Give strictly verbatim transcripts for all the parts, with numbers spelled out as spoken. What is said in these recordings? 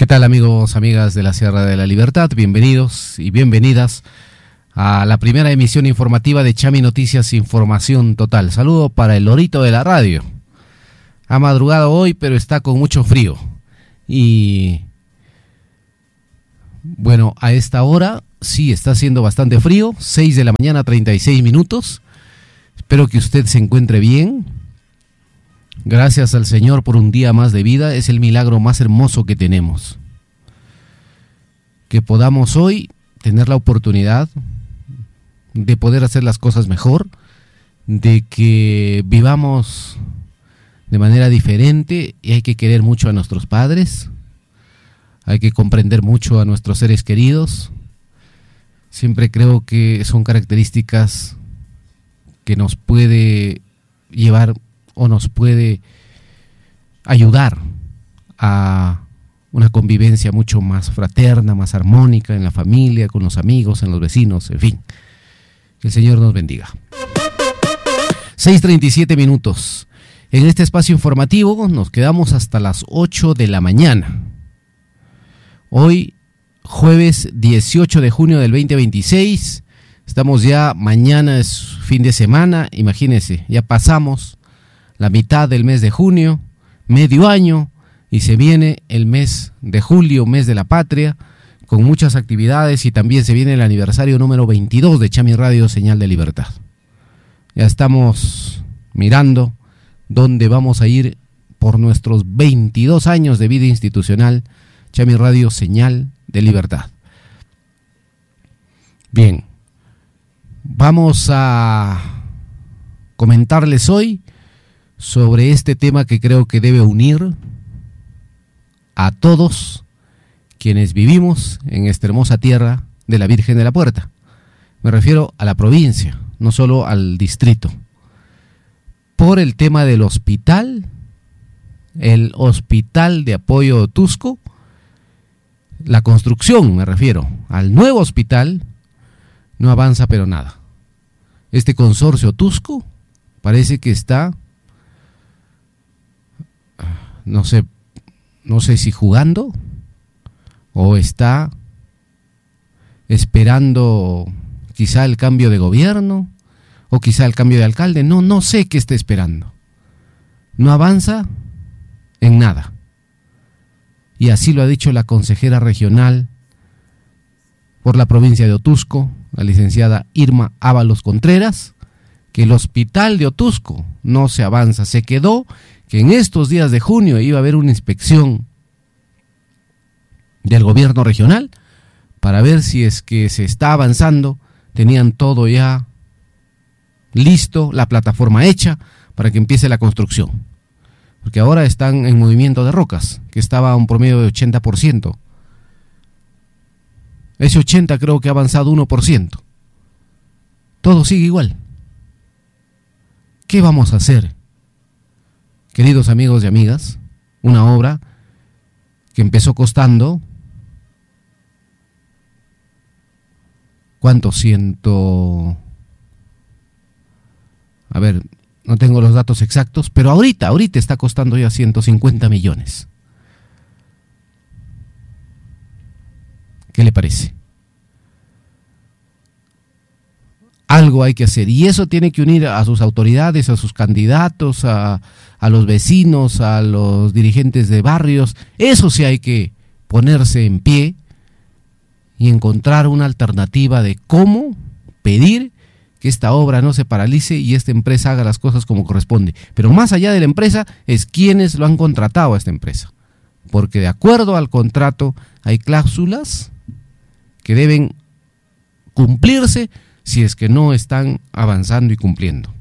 ¿Qué tal, amigos, amigas de la Sierra de la Libertad? Bienvenidos y bienvenidas a la primera emisión informativa de Chami Noticias, Información Total. Saludo para el lorito de la radio. Ha madrugado hoy, pero está con mucho frío. Y bueno, a esta hora sí está haciendo bastante frío, seis de la mañana, treinta y seis minutos. Espero que usted se encuentre bien. Gracias al Señor por un día más de vida, es el milagro más hermoso que tenemos. Que podamos hoy tener la oportunidad de poder hacer las cosas mejor, de que vivamos de manera diferente, y hay que querer mucho a nuestros padres, hay que comprender mucho a nuestros seres queridos. Siempre creo que son características que nos puede llevar o nos puede ayudar a una convivencia mucho más fraterna, más armónica en la familia, con los amigos, en los vecinos, en fin. Que el Señor nos bendiga. seis treinta y siete minutos. En este espacio informativo nos quedamos hasta las ocho de la mañana. Hoy, jueves dieciocho de junio del veinte veintiséis, estamos ya, mañana es fin de semana, imagínense, ya pasamos la mitad del mes de junio, medio año, y se viene el mes de julio, mes de la patria, con muchas actividades, y también se viene el aniversario número veintidós de Chami Radio, Señal de Libertad. Ya estamos mirando dónde vamos a ir por nuestros veintidós años de vida institucional, Chami Radio, Señal de Libertad. Bien, vamos a comentarles hoy sobre este tema que creo que debe unir a todos quienes vivimos en esta hermosa tierra de la Virgen de la Puerta. Me refiero a la provincia, no solo al distrito. Por el tema del hospital, el Hospital de Apoyo Otusco, la construcción, me refiero al nuevo hospital, no avanza pero nada. Este consorcio Otusco parece que está, no sé, no sé si jugando o está esperando quizá el cambio de gobierno o quizá el cambio de alcalde. No, no sé qué está esperando. No avanza en nada. Y así lo ha dicho la consejera regional por la provincia de Otusco, la licenciada Irma Ábalos Contreras, que el hospital de Otusco no se avanza. Se quedó que en estos días de junio iba a haber una inspección del gobierno regional para ver si es que se está avanzando. Tenían todo ya listo, la plataforma hecha para que empiece la construcción, porque ahora están en movimiento de rocas, que estaba a un promedio de ochenta por ciento. Ese ochenta creo que ha avanzado uno por ciento. Todo sigue igual. ¿Qué vamos a hacer? Queridos amigos y amigas, una obra que empezó costando, ¿cuánto? Ciento... A ver, no tengo los datos exactos, pero ahorita, ahorita está costando ya ciento cincuenta millones. ¿Qué le parece? Algo hay que hacer, y eso tiene que unir a sus autoridades, a sus candidatos, a, a los vecinos, a los dirigentes de barrios. Eso sí hay que ponerse en pie y encontrar una alternativa de cómo pedir que esta obra no se paralice y esta empresa haga las cosas como corresponde. Pero más allá de la empresa, es quienes lo han contratado a esta empresa, porque de acuerdo al contrato hay cláusulas que deben cumplirse si es que no están avanzando y cumpliendo.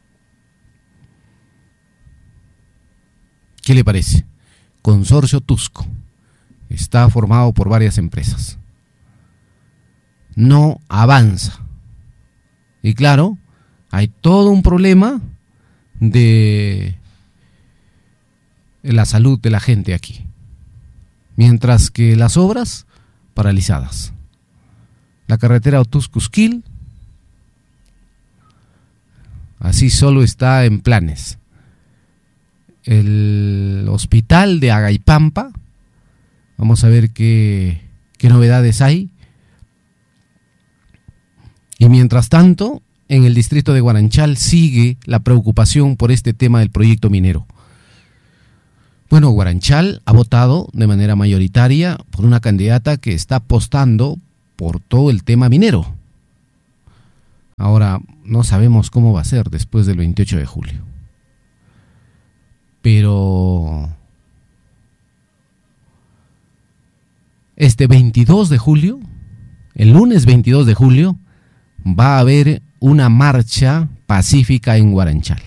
¿Qué le parece? Consorcio Otusco está formado por varias empresas. No avanza. Y claro, hay todo un problema de la salud de la gente aquí, mientras que las obras paralizadas. La carretera Otusco-Usquil, así solo está en planes. El hospital de Agaipampa Vamos a ver qué, qué novedades hay. Y mientras tanto, en el distrito de Guaranchal sigue la preocupación por este tema del proyecto minero. Bueno, Guaranchal ha votado de manera mayoritaria por una candidata que está apostando por todo el tema minero. Ahora, no sabemos cómo va a ser después del veintiocho de julio. Pero este veintidós de julio, el lunes veintidós de julio, va a haber una marcha pacífica en Guaranchal.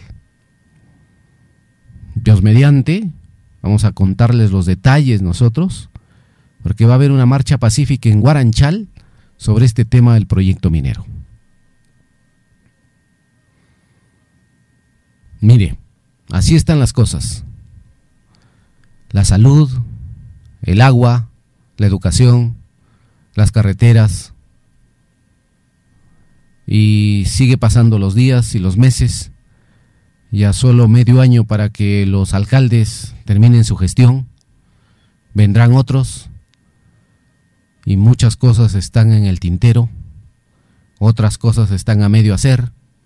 Dios mediante, vamos a contarles los detalles nosotros, porque va a haber una marcha pacífica en Guaranchal sobre este tema del proyecto minero. Mire, así están las cosas. La salud, el agua, la educación, las carreteras, y sigue pasando los días y los meses, ya solo medio año para que los alcaldes terminen su gestión, vendrán otros, y muchas cosas están en el tintero, otras cosas están a medio hacer,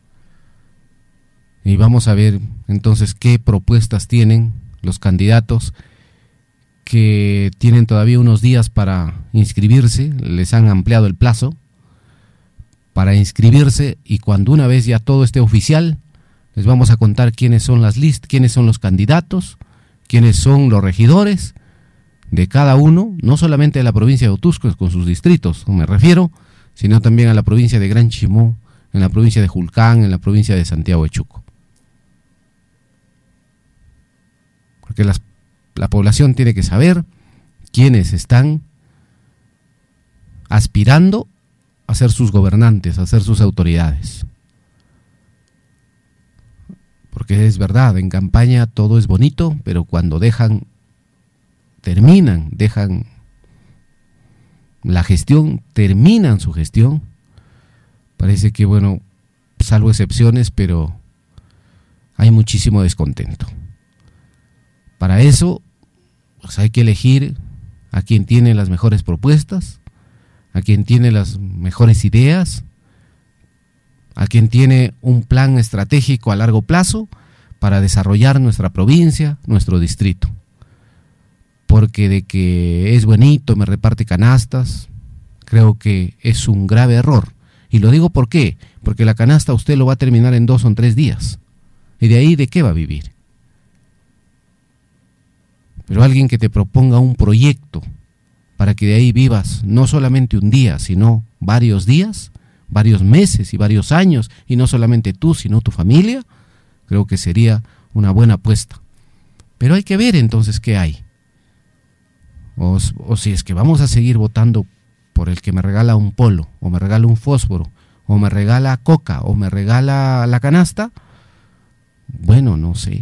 y vamos a ver entonces qué propuestas tienen los candidatos, que tienen todavía unos días para inscribirse, les han ampliado el plazo para inscribirse, y cuando una vez ya todo esté oficial, les vamos a contar quiénes son las listas, quiénes son los candidatos, quiénes son los regidores de cada uno, no solamente de la provincia de Otusco con sus distritos, me refiero, sino también a la provincia de Gran Chimú, en la provincia de Julcán, en la provincia de Santiago de Chuco. Porque las, la población tiene que saber quiénes están aspirando a ser sus gobernantes, a ser sus autoridades. Porque es verdad, en campaña todo es bonito, pero cuando dejan, terminan, dejan la gestión, terminan su gestión, parece que, bueno, salvo excepciones, pero hay muchísimo descontento. Para eso, pues hay que elegir a quien tiene las mejores propuestas, a quien tiene las mejores ideas, a quien tiene un plan estratégico a largo plazo para desarrollar nuestra provincia, nuestro distrito. Porque de que es bonito, me reparte canastas, creo que es un grave error. Y lo digo ¿por qué? Porque la canasta usted lo va a terminar en dos o tres días. ¿Y de ahí de qué va a vivir? Pero alguien que te proponga un proyecto para que de ahí vivas no solamente un día, sino varios días, varios meses y varios años, y no solamente tú, sino tu familia, creo que sería una buena apuesta. Pero hay que ver entonces qué hay. O, o si es que vamos a seguir votando por el que me regala un polo, o me regala un fósforo, o me regala coca, o me regala la canasta, bueno, no sé.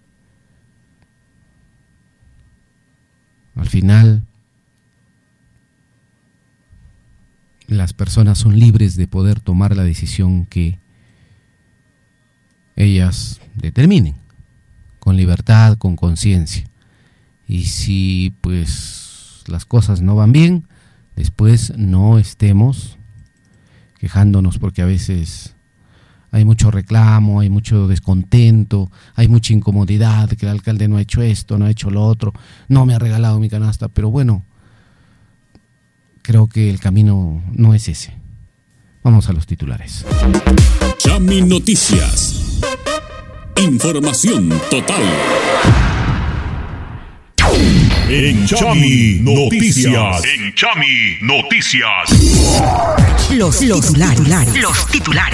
Al final, las personas son libres de poder tomar la decisión que ellas determinen, con libertad, con conciencia. Y si pues las cosas no van bien, después no estemos quejándonos, porque a veces hay mucho reclamo, hay mucho descontento, hay mucha incomodidad, que el alcalde no ha hecho esto, no ha hecho lo otro, no me ha regalado mi canasta, pero bueno, creo que el camino no es ese. Vamos a los titulares. Chami Noticias. Información total. En Chami Noticias. En Chami Noticias. Los, los titulares. Los titulares.